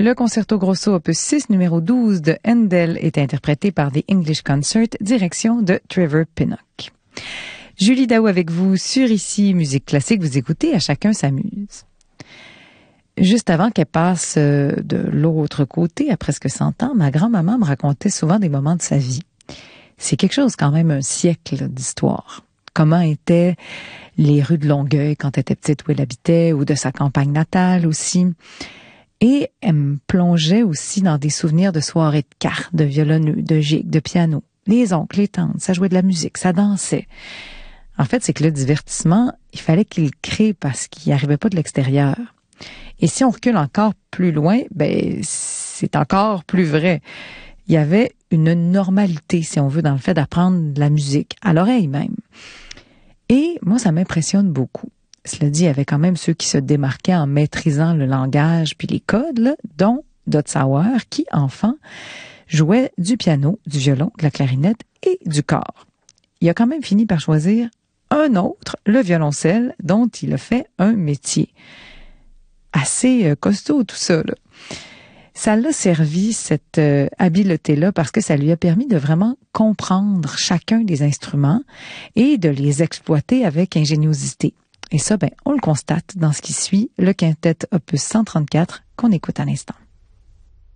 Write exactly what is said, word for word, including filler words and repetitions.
Le concerto grosso opus six numéro douze de Handel est interprété par The English Concert, direction de Trevor Pinnock. Julie Daou avec vous sur Ici Musique Classique, vous écoutez À chacun s'amuse. Juste avant qu'elle passe de l'autre côté, à presque cent ans, ma grand-maman me racontait souvent des moments de sa vie. C'est quelque chose quand même, un siècle d'histoire. Comment étaient les rues de Longueuil quand elle était petite, où elle habitait, ou de sa campagne natale aussi. Et elle me plongeait aussi dans des souvenirs de soirées de cartes, de violoneux, de gigues, de piano. Les oncles, les tantes, ça jouait de la musique, ça dansait. En fait, c'est que le divertissement, il fallait qu'il crée parce qu'il n'arrivait pas de l'extérieur. Et si on recule encore plus loin, ben c'est encore plus vrai. Il y avait une normalité, si on veut, dans le fait d'apprendre de la musique, à l'oreille même. Et moi, ça m'impressionne beaucoup. Cela dit, il y avait quand même ceux qui se démarquaient en maîtrisant le langage puis les codes, là, dont Dotzauer, qui, enfant, jouait du piano, du violon, de la clarinette et du cor. Il a quand même fini par choisir un autre, le violoncelle, dont il a fait un métier. Assez costaud tout ça, là. Ça l'a servi, cette euh, habileté-là, parce que ça lui a permis de vraiment comprendre chacun des instruments et de les exploiter avec ingéniosité. Et ça, ben, on le constate dans ce qui suit, le quintet opus cent trente-quatre qu'on écoute à l'instant.